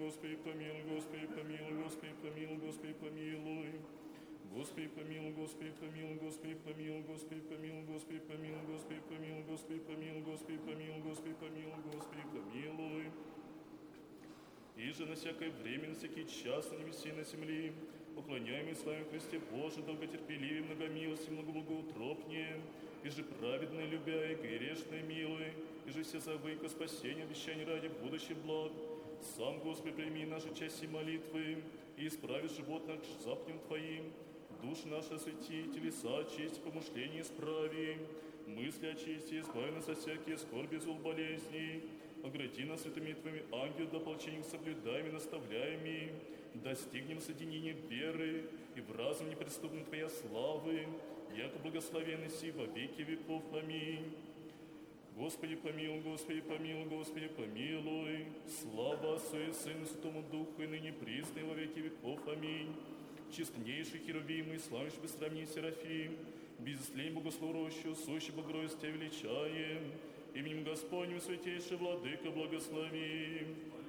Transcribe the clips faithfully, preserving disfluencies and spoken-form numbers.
Господи, помилуй, Господи, помилуй, Господи, помилуй, Господи, помилуй. Господи, помилуй, Господи, помилуй, Господи, помилуй, Господи, помилуй, Господи, помилуй, Господи, помилуй, Господи, помилуй, Господи, помилуй, Господи, помилуй, Господи, помилуй. И же на всякое время, на всякий час, на небесе и на земле, уклоняемый с вами в Христе Боже, долготерпеливее, многомилости, многоблагоутропнее, и же праведный, любя, и грешный, милый, и же все забыв о спасении, обещаний ради будущих благ. Сам, Господи, прими наши части молитвы, и исправи живот наш заповедям Твоим, души наши освети, телеса очисти, помышления исправи, мысли очисти, избави нас от всякие скорби, зол, болезней, огради нас святыми Твоими ангелами, до ополчения соблюдаем и наставляем, достигнем соединения веры и в разум неприступной Твоя славы, яко благословенный си во веки веков. Аминь. Господи, помилуй, Господи, помилуй, Господи, помилуй. Слава Отцу и Сыну и Святому Духу, и ныне присно и во веки веков. Аминь. Честнейший Херувим, и славишь без сравнения Серафим, безыслень богослужащую, сущий Богородицу Тебя величаем, именем Господним святейший Владыка благослови.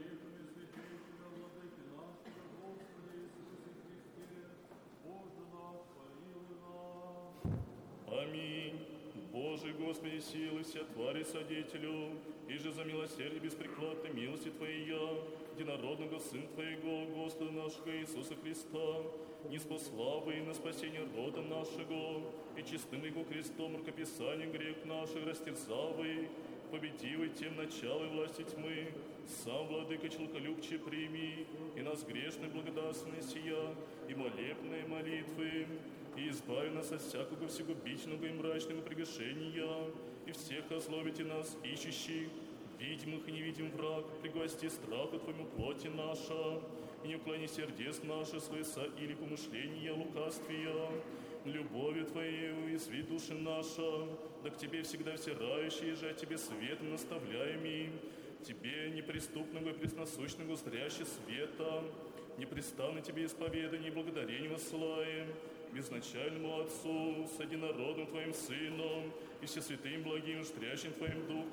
Аминь. Боже, Господи, силы все твари содетелю, и же за милосердие беспрекладной милости Твоей я, единородного Сына Твоего, Господа нашего Иисуса Христа, неспо славы и на спасение рода нашего, и чистым Его крестом рукописанием грех наших растерзавый, победивый тем начало и власти тьмы, сам, Владыка человеколюбче, прими, и нас грешные благодарственные сия, и молебные молитвы, и избави нас от всякого всегубичного и мрачного прегрешения, и всех озлобите нас, ищущих, видимых и невидимых враг, пригости страху Твоему плоти наша, и не уклони сердец наших своеса или помышления лукавствия, любовью Твоею и свет души наша, да к Тебе всегда всирающие же, а Тебе светом наставляемый, Тебе неприступного и пресносущного зряще света, непрестанно Тебе исповедание и благодарение воссылаем, безначальному Отцу, с одинородным Твоим Сыном, и всесвятым благим, штрящим Твоим Духом,